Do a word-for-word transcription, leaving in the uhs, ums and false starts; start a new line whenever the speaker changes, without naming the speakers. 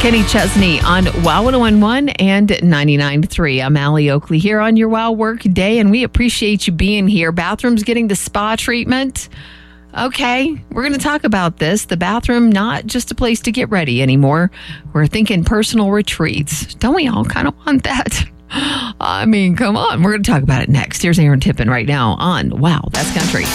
Kenny Chesney on Wow one oh one point one and ninety-nine point three. I'm Allie Oakley here on your Wow Work Day, and we appreciate you being here. Bathrooms getting the spa treatment. Okay, we're going to talk about this. The bathroom, not just a place to get ready anymore. We're thinking personal retreats. Don't we all kind of want that? I mean, come on. We're going to talk about it next. Here's Aaron Tippin right now on Wow, That's Country.